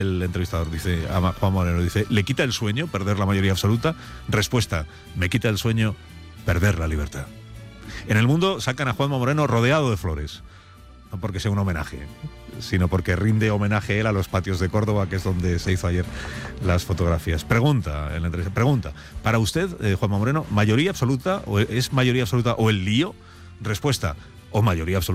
El entrevistador dice a Juan Moreno, dice, ¿le quita el sueño perder la mayoría absoluta? Respuesta, me quita el sueño perder la libertad. En El Mundo sacan a Juanma Moreno rodeado de flores, no porque sea un homenaje, sino porque rinde homenaje él a los patios de Córdoba, que es donde se hizo ayer las fotografías. Pregunta en la entrevista, para usted, Juanma Moreno, ¿mayoría absoluta o es mayoría absoluta o el lío? Respuesta, o mayoría absoluta.